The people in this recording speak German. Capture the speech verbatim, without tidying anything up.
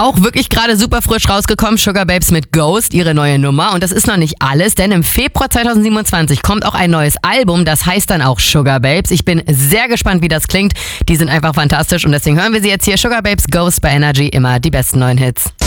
Auch wirklich gerade super frisch rausgekommen, Sugababes mit Ghost, ihre neue Nummer. Und das ist noch nicht alles, denn im Februar zweitausendsiebenundzwanzig kommt auch ein neues Album, das heißt dann auch Sugababes. Ich bin sehr gespannt, wie das klingt. Die sind einfach fantastisch und deswegen hören wir sie jetzt hier. Sugababes Ghost bei Energy, immer die besten neuen Hits.